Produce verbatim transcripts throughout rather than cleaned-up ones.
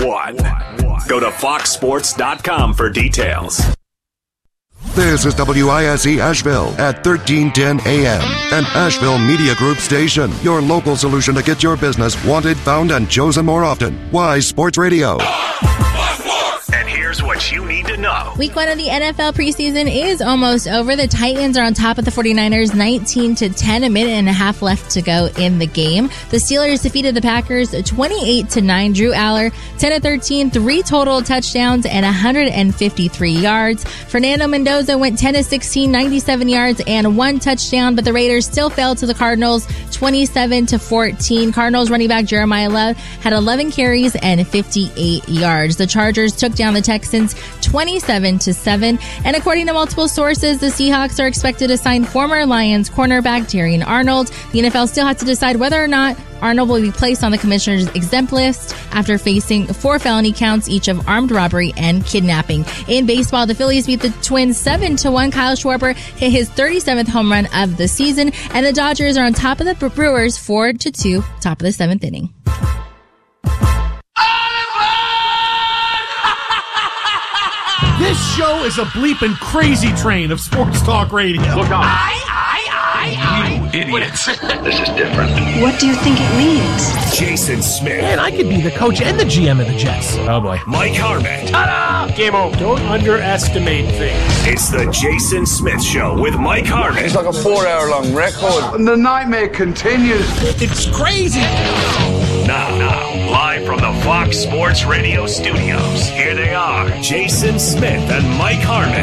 one. Go to fox sports dot com for details. This is W I S E Asheville at thirteen ten A M, an Asheville Media Group station. Your local solution to get your business wanted, found, and chosen more often. Wise Sports Radio. And here's what you need to know. Week one of the N F L preseason is almost over. The Titans are on top of the 49ers nineteen to ten, a minute and a half left to go in the game. The Steelers defeated the Packers twenty-eight to nine. Drew Aller, ten to thirteen, three total touchdowns and one hundred fifty-three yards. Fernando Mendoza went ten to sixteen, ninety-seven yards and one touchdown, but the Raiders still fell to the Cardinals twenty-seven to fourteen. Cardinals running back Jeremiah Love had eleven carries and fifty-eight yards. The Chargers took down the Texans twenty-seven to seven. And according to multiple sources, the Seahawks are expected to sign former Lions cornerback Terrion Arnold. The N F L still has to decide whether or not Arnold will be placed on the commissioner's exempt list after facing four felony counts, each of armed robbery and kidnapping. In baseball, the Phillies beat the Twins seven to one. Kyle Schwarber hit his thirty-seventh home run of the season, and the Dodgers are on top of the Brewers four to two, top of the seventh inning. This show is a bleeping crazy train of sports talk radio. Look out. I, I, I, I. You idiots. This is different. What do you think it means? Jason Smith. Man, I could be the coach and the G M of the Jets. Oh, boy. Mike Harmon. Ta-da! Game over. Don't underestimate things. It's the Jason Smith Show with Mike Harmon. It's like a four-hour-long record. And the nightmare continues. It's crazy. Now, now, live from the Fox Sports Radio studios, here they are, Jason Smith and Mike Harmon.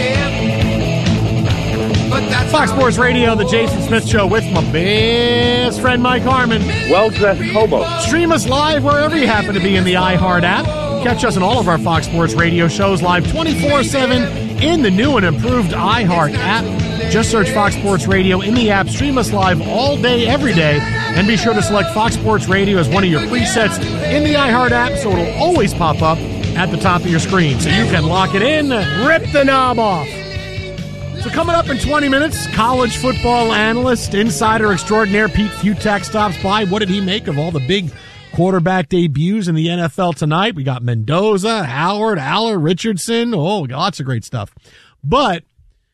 Fox Sports Radio, the Jason Smith Show with my best friend Mike Harmon. Well-dressed hobo. Stream us live wherever you happen to be in the iHeart app. Catch us on all of our Fox Sports Radio shows live twenty-four seven in the new and improved iHeart app. Just search Fox Sports Radio in the app. Stream us live all day, every day. And be sure to select Fox Sports Radio as one of your presets in the iHeart app so it'll always pop up at the top of your screen. So you can lock it in, rip the knob off. So coming up in twenty minutes, college football analyst, insider extraordinaire Pete Futak stops by. What did he make of all the big quarterback debuts in the N F L tonight? We got Mendoza, Howard, Aller, Richardson. Oh, we got lots of great stuff. But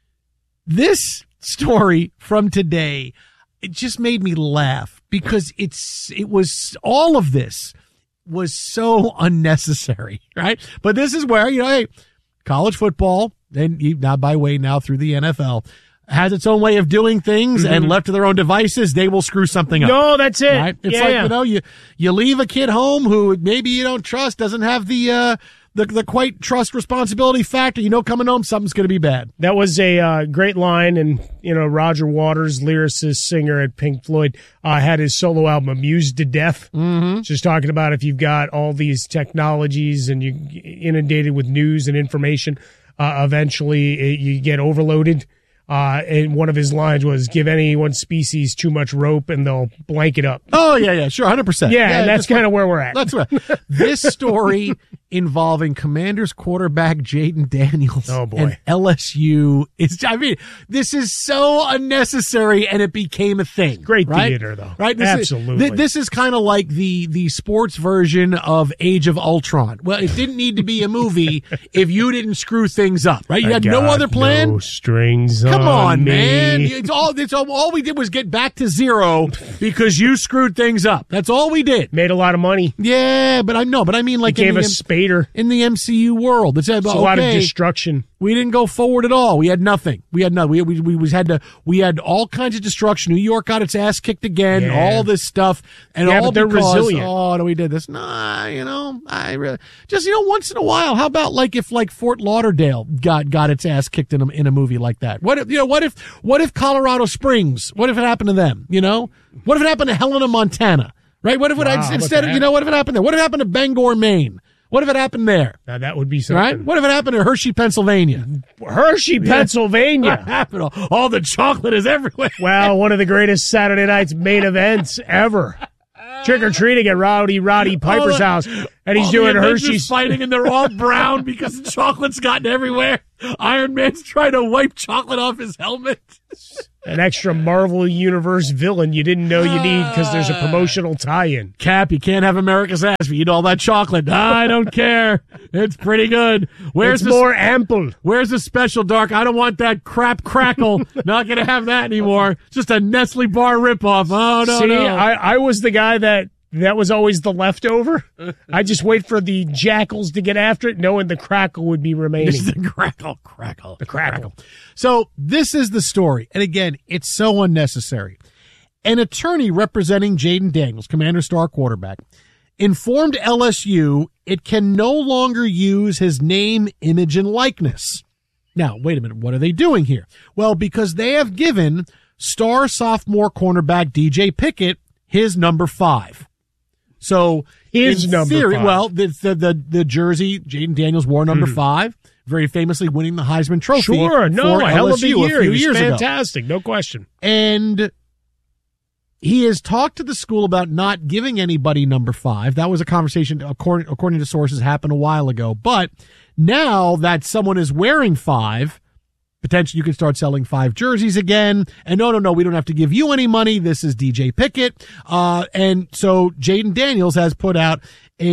this story from today, it just made me laugh because it's it was all of this was so unnecessary, right? But this is where, you know, hey, college football, and now by way now through the N F L, has its own way of doing things, mm-hmm. and left to their own devices, they will screw something up. No, that's it. Right? It's yeah, like, yeah. you know, you, you leave a kid home who maybe you don't trust, doesn't have the, uh, the, the quite trust responsibility factor. You know, coming home, something's going to be bad. That was a uh, great line, and, you know, Roger Waters, lyricist, singer at Pink Floyd, uh, had his solo album Amused to Death. Mm-hmm. Just talking about if you've got all these technologies and you're inundated with news and information, uh, eventually it, you get overloaded. Uh, and one of his lines was, give any one species too much rope and they'll blank it up. Oh, yeah, yeah, sure, one hundred percent. Yeah, yeah and that's kind of where we're at. That's right. This story involving Commanders quarterback Jaden Daniels oh, boy. and L S U is, I mean, this is so unnecessary and it became a thing. Great right? theater, though. Right? This Absolutely. Is, th- this is kind of like the, the sports version of Age of Ultron. Well, it didn't need to be a movie if you didn't screw things up, right? You I had no other plan. No strings Come on, on, me. man. It's all, it's all, all we did was get back to zero because you screwed things up. That's all we did. Made a lot of money. Yeah, but I know, but I mean, like, He gave in the, us Spader. In the M C U world, it's, It's okay, a lot of destruction. We didn't go forward at all. We had nothing. We had no. We we we was had to. We had all kinds of destruction. New York got its ass kicked again. Yeah. All this stuff, and Yeah, all but they're because, resilient. oh, no, we did this. Nah, you know, I really just you know once in a while. How about like if like Fort Lauderdale got got its ass kicked in a in a movie like that? What if you know? What if what if Colorado Springs? What if it happened to them? You know, what if it happened to Helena, Montana? Right? What if it Wow, instead of you know what if it happened there? What if it happened to Bangor, Maine? What if it happened there? Now, that would be something. Right? What if it happened in Hershey, Pennsylvania? Hershey, Pennsylvania. What happened? All, all the chocolate is everywhere. Well, one of the greatest Saturday night's main events ever. Trick or treating at Rowdy Roddy Piper's the, house, and he's all doing the Hershey's fighting, and they're all brown because the chocolate's gotten everywhere. Iron Man's trying to wipe chocolate off his helmet. An extra Marvel Universe villain you didn't know you need because there's a promotional tie-in. Cap, you can't have America's ass if you eat all that chocolate. I don't care. It's pretty good. Where's it's the, more ample. Where's the special, Dark? I don't want that crap crackle. Not going to have that anymore. Just a Nestle bar ripoff. Oh, no, See, no. I, I was the guy that that was always the leftover. I just wait for the jackals to get after it, knowing the crackle would be remaining. The crackle, crackle, the crackle. So this is the story. And again, it's so unnecessary. An attorney representing Jayden Daniels, Commander star quarterback, informed L S U it can no longer use his name, image, and likeness. Now, wait a minute. What are they doing here? Well, because they have given star sophomore cornerback D J Pickett his number five. So his in number theory, five. well, the the the, the jersey, Jayden Daniels wore number mm. five, very famously winning the Heisman Trophy. Sure, no, for a hell L S U of a year. A few he was years fantastic, ago. No question. And he has talked to the school about not giving anybody number five. That was a conversation, according, according to sources, happened a while ago. But now that someone is wearing five, potentially you can start selling five jerseys again. And no, no, no, we don't have to give you any money. This is D J Pickett. Uh, and so Jayden Daniels has put out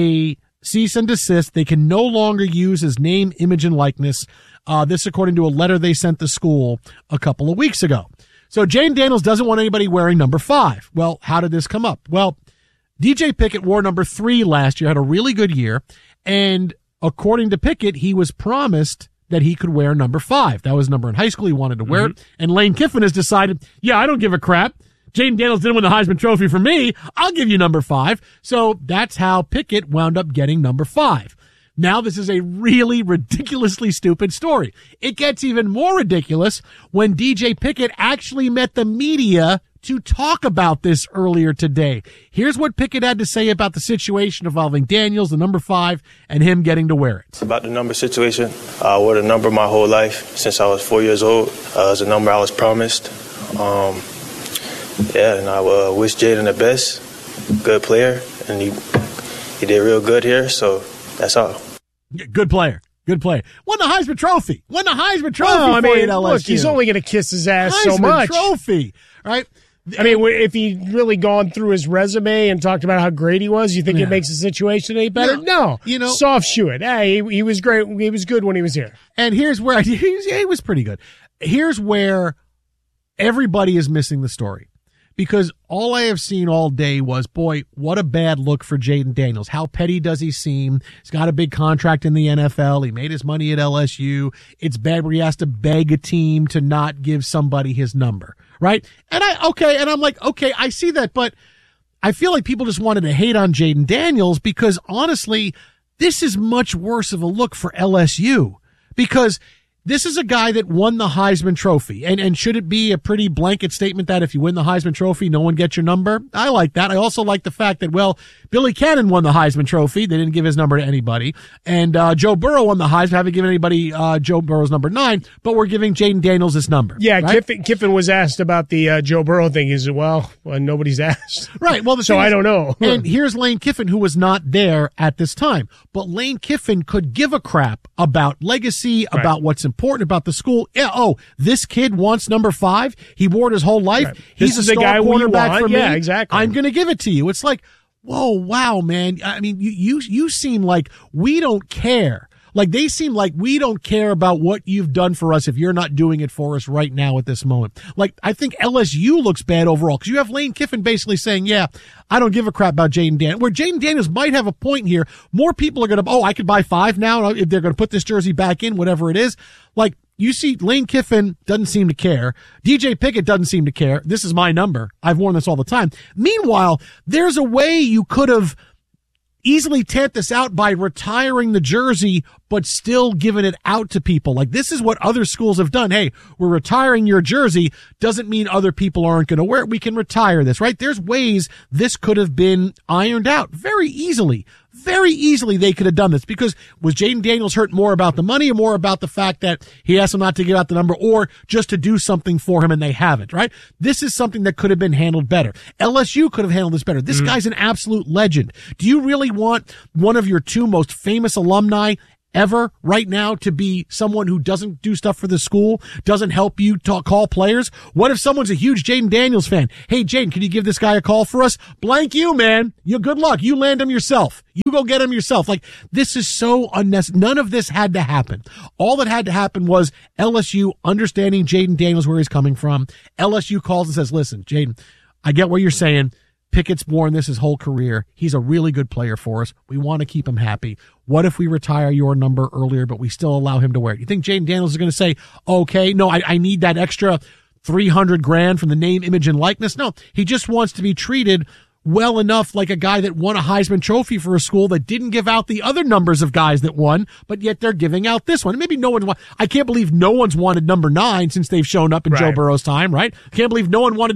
a cease and desist. They can no longer use his name, image, and likeness. Uh, this according to a letter they sent the school a couple of weeks ago. So Jayden Daniels doesn't want anybody wearing number five. Well, how did this come up? Well, D J Pickett wore number three last year, had a really good year. And according to Pickett, he was promised that he could wear number five. That was a number in high school. He wanted to wear mm-hmm. it. And Lane Kiffin has decided, yeah, I don't give a crap. Jayden Daniels didn't win the Heisman Trophy for me. I'll give you number five. So that's how Pickett wound up getting number five. Now this is a really ridiculously stupid story. It gets even more ridiculous when D J Pickett actually met the media to talk about this earlier today. Here's what Pickett had to say about the situation involving Daniels, the number five, and him getting to wear it. About the number situation, I wore the number my whole life since I was four years old. Uh, it was a number I was promised. Um, yeah, and I uh, wish Jayden the best. Good player, and he he did real good here, so that's all. Good player. Good player. Won the Heisman Trophy. Won the Heisman Trophy well, I for mean, you at L S U. Look, he's only going to kiss his ass Heisman so much. Trophy, right? I mean, if he'd really gone through his resume and talked about how great he was, you think yeah. it makes the situation any better? No. no. You know, soft shoe it. Hey, he, he was great. He was good when he was here. And here's where I, he, he was pretty good. Here's where everybody is missing the story. Because all I have seen all day was, boy, what a bad look for Jayden Daniels. How petty does he seem? He's got a big contract in the N F L. He made his money at L S U. It's bad where he has to beg a team to not give somebody his number, right? And I, okay, and I'm like, okay, I see that, but I feel like people just wanted to hate on Jayden Daniels because honestly, this is much worse of a look for L S U because this is a guy that won the Heisman Trophy. And, and should it be a pretty blanket statement that if you win the Heisman Trophy, no one gets your number? I like that. I also like the fact that, well, Billy Cannon won the Heisman Trophy. They didn't give his number to anybody. And, uh, Joe Burrow won the Heisman. Haven't given anybody, uh, Joe Burrow's number nine, but we're giving Jayden Daniels this number. Yeah. Right? Kiffin, Kiffin was asked about the, uh, Joe Burrow thing. He said, well, well nobody's asked. Right. Well, the so is, I don't know. And here's Lane Kiffin, who was not there at this time, but Lane Kiffin could give a crap about legacy, right. about what's important about the school. Yeah, oh, this kid wants number five. He wore it his whole life. Right. He's this a is star the guy quarterback we want. for me. Yeah, exactly. I'm going to give it to you. It's like, whoa, wow, man. I mean, you, you, you seem like we don't care. Like they seem like we don't care about what you've done for us if you're not doing it for us right now at this moment. Like I think L S U looks bad overall because you have Lane Kiffin basically saying, yeah, I don't give a crap about Jayden Daniels. Where Jayden Daniels might have a point here. More people are going to, oh, I could buy five now if they're going to put this jersey back in, whatever it is. Like you see Lane Kiffin doesn't seem to care. D J Pickett doesn't seem to care. This is my number. I've worn this all the time. Meanwhile, there's a way you could have easily tant this out by retiring the jersey, but still giving it out to people. Like this is what other schools have done. Hey, we're retiring your jersey. Doesn't mean other people aren't going to wear it. We can retire this, right? There's ways this could have been ironed out very easily. Very easily they could have done this because was Jayden Daniels hurt more about the money or more about the fact that he asked them not to give out the number or just to do something for him and they haven't, right? This is something that could have been handled better. L S U could have handled this better. This mm. guy's an absolute legend. Do you really want one of your two most famous alumni ever right now to be someone who doesn't do stuff for the school, doesn't help you talk, call players? What if someone's a huge Jaden Daniels fan? Hey, Jaden, can you give this guy a call for us? Blank you, man. You good luck. You land him yourself. You go get him yourself. Like, this is so unnecessary. None of this had to happen. All that had to happen was L S U understanding Jaden Daniels, where he's coming from. L S U calls and says, listen, Jaden, I get what you're saying. Pickett's worn this his whole career. He's a really good player for us. We want to keep him happy. What if we retire your number earlier, but we still allow him to wear it? You think Jaden Daniels is going to say, okay, no, I, I need that extra three hundred grand from the name, image, and likeness? No, he just wants to be treated well enough like a guy that won a Heisman Trophy for a school that didn't give out the other numbers of guys that won, but yet they're giving out this one. Maybe no one, wa- I can't believe no one's wanted number nine since they've shown up in right. Joe Burrow's time, right? I can't believe no one wanted